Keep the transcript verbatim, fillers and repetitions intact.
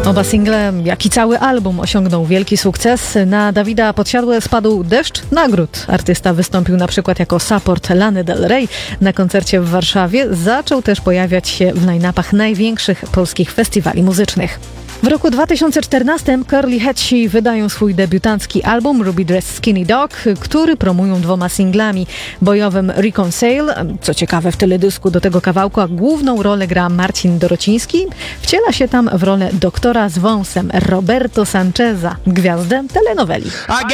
Oba single, jak i cały album osiągnął wielki sukces. Na Dawida Podsiadłe spadł deszcz nagród. Artysta wystąpił na przykład jako support Lany Del Rey na koncercie w Warszawie. Zaczął też pojawiać się w line-upach największych polskich festiwali muzycznych. W roku dwa tysiące czternastym Curly Hatsi wydają swój debiutancki album Ruby Dress Skinny Dog, który promują dwoma singlami, bojowym Reconcile. Co ciekawe, w teledysku do tego kawałka główną rolę gra Marcin Dorociński. Wciela się tam w rolę doktora z wąsem Roberto Sancheza, gwiazdę telenoweli.